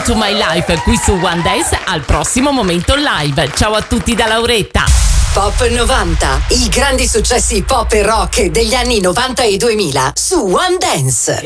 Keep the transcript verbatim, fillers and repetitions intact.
to My Life qui su One Dance. Al prossimo Momento Live. Ciao a tutti da Lauretta. Pop novanta, i grandi successi pop e rock degli anni novanta e duemila su One Dance.